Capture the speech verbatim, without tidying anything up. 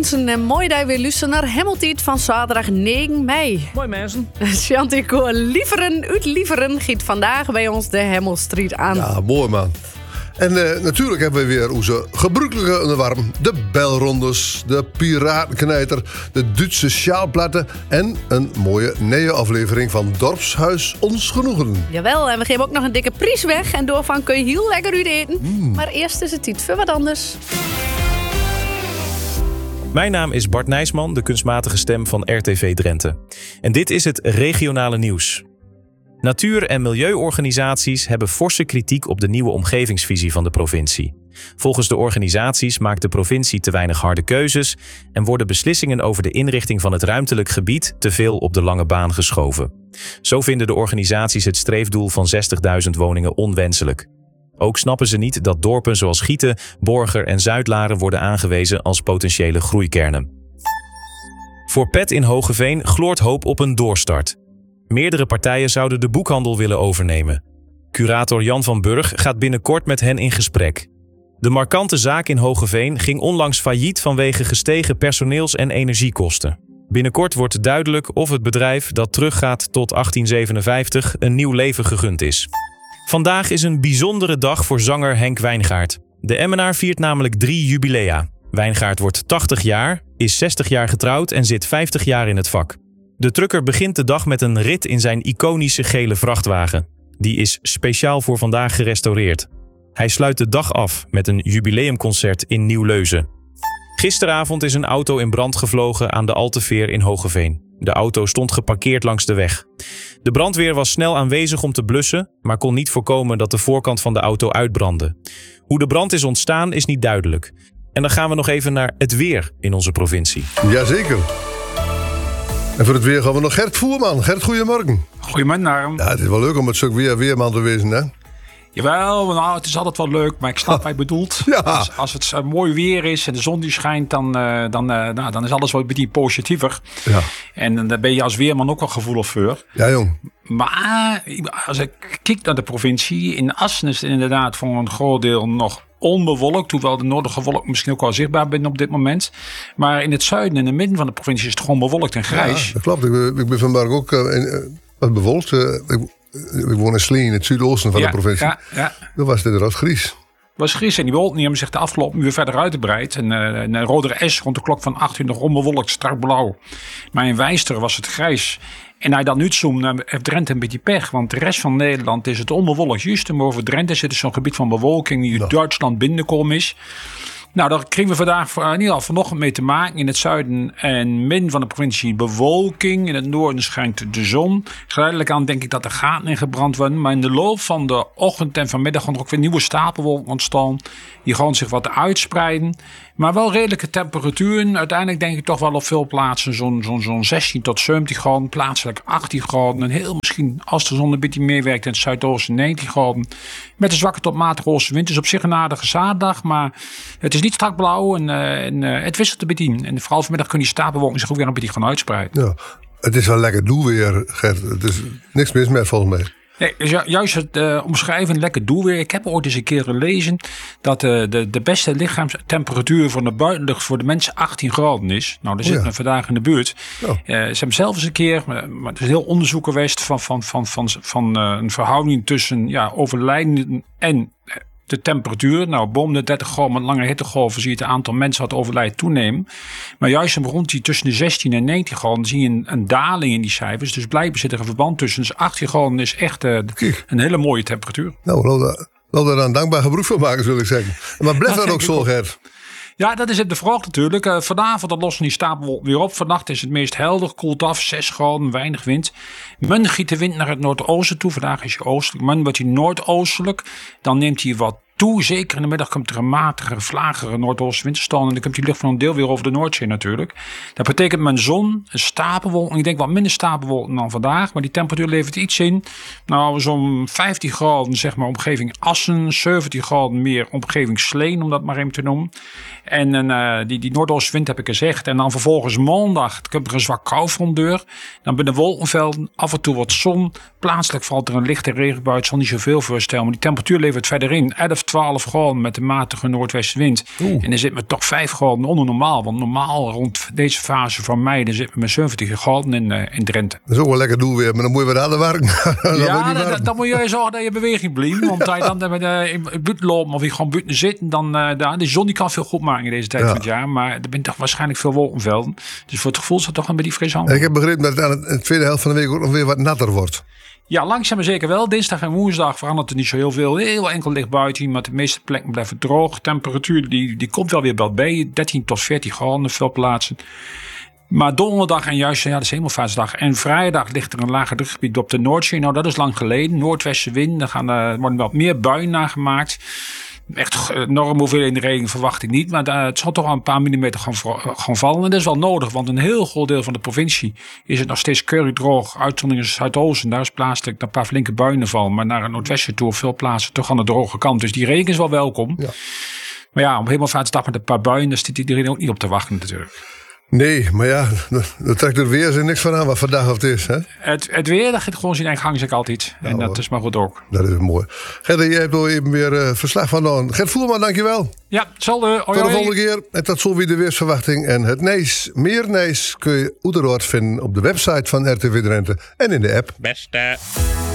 mensen en mooi dat je weer luisteren naar Hemeltijd van zaterdag negen mei. Mooi mensen. Chantico Lieveren uit Lieveren giet vandaag bij ons de Hemelstriet aan. Ja, mooi man. En uh, natuurlijk hebben we weer onze gebruikelijke onderwerpen. De belrondes, de piratenknijter, de Duitse sjaalplatten en een mooie nieuwe aflevering van Dorpshuis Ons Genoegen. Jawel, en we geven ook nog een dikke prijs weg en doorvan kun je heel lekker uit eten. Mm. Maar eerst is het tijd voor wat anders. Mijn naam is Bart Nijsman, de kunstmatige stem van R T V Drenthe. En dit is het regionale nieuws. Natuur- en milieuorganisaties hebben forse kritiek op de nieuwe omgevingsvisie van de provincie. Volgens de organisaties maakt de provincie te weinig harde keuzes en worden beslissingen over de inrichting van het ruimtelijk gebied te veel op de lange baan geschoven. Zo vinden de organisaties het streefdoel van zestigduizend woningen onwenselijk. Ook snappen ze niet dat dorpen zoals Gieten, Borger en Zuidlaren worden aangewezen als potentiële groeikernen. Voor Pet in Hoogeveen gloort hoop op een doorstart. Meerdere partijen zouden de boekhandel willen overnemen. Curator Jan van Burg gaat binnenkort met hen in gesprek. De markante zaak in Hoogeveen ging onlangs failliet vanwege gestegen personeels- en energiekosten. Binnenkort wordt duidelijk of het bedrijf dat teruggaat tot achttien zevenenvijftig een nieuw leven gegund is. Vandaag is een bijzondere dag voor zanger Henk Wijngaard. De Emmenaar viert namelijk drie jubilea. Wijngaard wordt tachtig jaar, is zestig jaar getrouwd en zit vijftig jaar in het vak. De trucker begint de dag met een rit in zijn iconische gele vrachtwagen. Die is speciaal voor vandaag gerestaureerd. Hij sluit de dag af met een jubileumconcert in Nieuw-Leuzen. Gisteravond is een auto in brand gevlogen aan de Alteveer in Hoogeveen. De auto stond geparkeerd langs de weg. De brandweer was snel aanwezig om te blussen, maar kon niet voorkomen dat de voorkant van de auto uitbrandde. Hoe de brand is ontstaan is niet duidelijk. En dan gaan we nog even naar het weer in onze provincie. Jazeker. En voor het weer gaan we nog Gert Voerman. Gert, goedemorgen. Goedemorgen, Narm. Ja, het is wel leuk om het stuk weer weerman te wezen, hè? Jawel, nou, het is altijd wel leuk, maar ik snap wat je bedoelt. Ja. Als, als het uh, mooi weer is en de zon die schijnt, dan, uh, dan, uh, nou, dan is alles wat een beetje positiever. Ja. En uh, daar ben je als weerman ook wel gevoelig voor. Ja, jong. Maar als ik kijk naar de provincie, in Assen is het inderdaad voor een groot deel nog onbewolkt, hoewel de noordige wolk misschien ook wel zichtbaar bent op dit moment. Maar in het zuiden en het midden van de provincie is het gewoon bewolkt en grijs. Ja, dat klopt. Ik ben, ik ben vandaag ook uh, in, uh, wat bewolkt. Uh, ik, ik woon in Sleen, in het zuidoosten van ja, de provincie. Ja, ja. Toen was het inderdaad gries. Was gries en die wolken hebben zich de afgelopen uur verder uitgebreid. En uh, een rodere S rond de klok van acht uur nog onbewolkt, strak blauw. Maar in Wijster was het grijs. En hij dan uitzoomt, dan heeft Drenthe een beetje pech. Want de rest van Nederland is het onbewolkt. Juist en boven Drenthe zit zo'n gebied van bewolking die uit nou. Duitsland binnenkomen is. Nou, daar kregen we vandaag in ieder geval vanochtend mee te maken. In het zuiden en midden van de provincie bewolking. In het noorden schijnt de zon. Geleidelijk aan denk ik dat er gaten in gebrand worden. Maar in de loop van de ochtend en vanmiddag gaan er ook weer nieuwe stapelwolken ontstaan. Die gaan zich wat uitspreiden. Maar wel redelijke temperaturen. Uiteindelijk denk ik toch wel op veel plaatsen zo'n, zo'n, zo'n zestien tot zeventien graden. Plaatselijk achttien graden. En heel misschien als de zon een beetje meewerkt in het zuidoosten negentien graden. Met een zwakke tot matige oostenwind. Het is op zich een aardige zaterdag. Maar het is niet strak blauw en, uh, en uh, het wisselt een beetje in. En vooral vanmiddag kunnen die stapelwolken zich ook weer een beetje gaan uitspreiden. Ja, het is wel lekker doelweer, Gert. Het is niks mis met volgens mij. Nee, dus ju- juist het uh, omschrijven, lekker doelweer. Ik heb ooit eens een keer gelezen dat uh, de, de beste lichaamstemperatuur voor de buitenlucht voor de mensen achttien graden is. Nou, daar zitten oh ja. we vandaag in de buurt. Oh. Uh, ze hebben zelf eens een keer, maar het is heel onderzoek geweest van, van, van, van, van uh, een verhouding tussen ja, overlijden en de temperatuur. Nou, boven de dertig graden met lange hittegolven zie je het aantal mensen dat overlijden toenemen. Maar juist rond die tussen de zestien en negentien graden zie je een, een daling in die cijfers. Dus blijkbaar zit er een verband tussen. Dus achttien graden is echt uh, een hele mooie temperatuur. Nou, laten we daar een dankbaar gebruik van maken, zul ik zeggen. Maar blijft dat, dat ook zo, Gert? Ja, dat is de vraag natuurlijk. Uh, vanavond lossen die stapelwolken weer op. Vannacht is het meest helder, koelt af, zes graden, weinig wind. Men giet de wind naar het noordoosten toe. Vandaag is hij oostelijk. Men wordt hij noordoostelijk. Dan neemt hij wat toe. Zeker in de middag komt er een matige, vlagere noordoostenwind te staan. En dan komt die lucht van een deel weer over de Noordzee natuurlijk. Dat betekent mijn zon, een stapelwolken. Ik denk wat minder stapelwolken dan vandaag. Maar die temperatuur levert iets in. Nou, zo'n vijftien graden, zeg maar, omgeving Assen. zeventien graden meer omgeving Sleen, om dat maar even te noemen. En uh, die, die noordoostenwind heb ik gezegd. En dan vervolgens maandag komt er een zwak koufront deur. Dan binnen wolkenvelden, af en toe wat zon. Plaatselijk valt er een lichte regenbui. Het zal niet zoveel voorstellen. Maar die temperatuur levert verder in. elf, twaalf graden met de matige noordwestenwind. Oeh. En dan zit me toch vijf graden onder normaal. Want normaal rond deze fase van mei, dan zit me met zeventig graden in, uh, in Drenthe. Dat is ook wel lekker doen weer, maar dan moet je weer aan de werken. Ja, dan, dan, dan moet je zorgen dat je beweging blijft. Want als je dan met uh, in buiten lopen of je gewoon buiten zitten, dan uh, de, de zon die kan veel goed maken in deze tijd ja. van het jaar. Maar er zijn toch waarschijnlijk veel wolkenvelden. Dus voor het gevoel is het toch een beetje fris aan. En ik heb begrepen dat het aan de tweede helft van de week ook nog weer wat natter wordt. Ja, langzaam maar zeker wel. Dinsdag en woensdag verandert er niet zo heel veel. Heel enkel licht buiten, maar de meeste plekken blijven droog. Temperatuur die, die komt wel weer wel bij. dertien tot veertien graden op veel plaatsen. Maar donderdag en juist, ja, dat is hemelvaartsdag. En vrijdag ligt er een lager drukgebied op de Noordzee. Nou, dat is lang geleden. Noordwestenwind, daar gaan, uh, worden wat meer buien nagemaakt. Echt enorm hoeveelheden regen verwacht ik niet. Maar uh, het zal toch wel een paar millimeter gaan, gaan vallen. En dat is wel nodig, want een heel groot deel van de provincie is het nog steeds keurig droog. Uitzondering is Zuidoosten. Daar is plaatselijk een paar flinke buien vallen. Maar naar het noordwesten toe, veel plaatsen toch aan de droge kant. Dus die regen is wel welkom. Ja. Maar ja, op hemelvaartsdag met een paar buien, daar zit iedereen ook niet op te wachten natuurlijk. Nee, maar ja, dat trekt er weer zo niks van aan wat vandaag of het is. Hè? Het, het weer, dat gaat gewoon zijn eigen gang, zeg ik altijd. En nou, dat is maar goed ook. Dat is mooi. Gert, jij hebt al even weer uh, verslag van dan. Gert Voelman, dankjewel. Ja, hetzelfde. Tot de volgende keer. En tot zo weer de weersverwachting. En het Nijs, meer Nijs kun je uiteraard vinden op de website van R T V Drenthe en in de app. Beste.